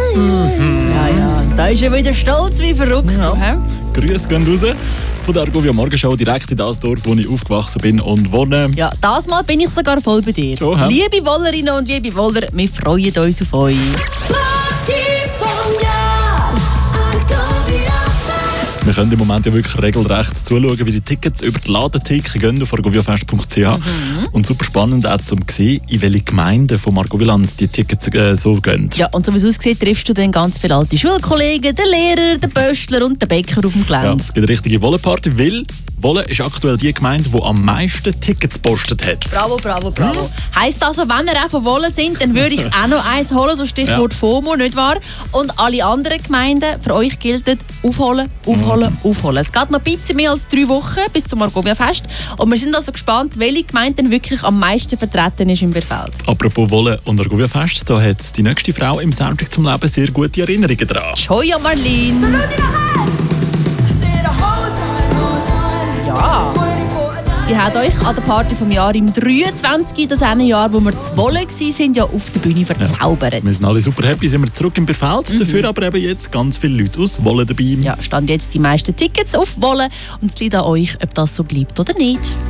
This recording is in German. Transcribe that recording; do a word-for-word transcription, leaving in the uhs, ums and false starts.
Mhm. Ja, ja, da ist er wieder stolz wie verrückt. Ja. He? Grüße gehen raus von der Argovia Morgenschau direkt in das Dorf, wo ich aufgewachsen bin und wohne. Ja, das Mal bin ich sogar voll bei dir. Schon, hä? Liebe Wollerinnen und liebe Woller, wir freuen uns auf euch. Wir können im Moment ja wirklich regelrecht zuschauen, wie die Tickets über die Ladentheke gehen auf argoviafest punkt c h. Mhm. Und super spannend auch zu sehen, in welche Gemeinden von Argoviland die Tickets äh, so gehen. Ja, und so wie es aussieht, triffst du dann ganz viele alte Schulkollegen, den Lehrer, den Pöstler und den Bäcker auf dem Gelände. Ja, es gibt eine richtige Wollenparty, weil Wolle ist aktuell die Gemeinde, die am meisten Tickets gepostet hat. Bravo, bravo, bravo. Mhm. Heisst also, wenn ihr auch von Wolle sind, dann würde ich auch noch eins holen, so Stichwort ja. FOMO, nicht wahr? Und alle anderen Gemeinden, für euch gilt aufholen, aufholen, mhm. aufholen. Es geht noch ein bisschen mehr als drei Wochen bis zum Argovia-Fest. Und wir sind also gespannt, welche Gemeinde denn wirklich am meisten vertreten ist im Bierfeld. Apropos Wolle und Argovia-Fest, da hat die nächste Frau im Soundtrack zum Leben sehr gute Erinnerungen dran. Joja Marlene! Ja. Sie hat euch an der Party vom Jahr im dreiundzwanzig, das eine Jahr, wo wir zu Wolle waren, ja auf der Bühne verzaubert. Ja, wir sind alle super happy, sind wir zurück im Bierfeld. Mhm. Dafür aber eben jetzt ganz viele Leute aus Wolle dabei. Ja, stand jetzt die meisten Tickets auf Wolle und es liegt an euch, ob das so bleibt oder nicht.